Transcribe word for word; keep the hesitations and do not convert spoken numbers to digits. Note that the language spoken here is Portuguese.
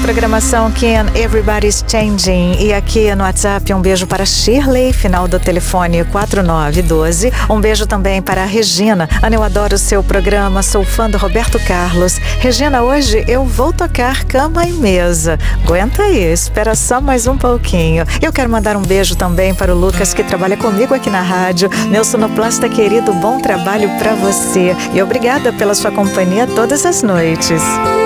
programação Can Everybody's Changing. E aqui no WhatsApp, um beijo para Shirley, final do telefone quatro nove um dois. Um beijo também para a Regina. Ana, eu adoro o seu programa, sou fã do Roberto Carlos. Regina, hoje eu vou tocar Cama e Mesa. Aguenta aí, espera só mais um pouquinho. Eu quero mandar um beijo também para o Lucas, que trabalha comigo aqui na rádio. Meu sonoplasta querido, bom trabalho para você. E obrigada pela sua companhia todas as noites.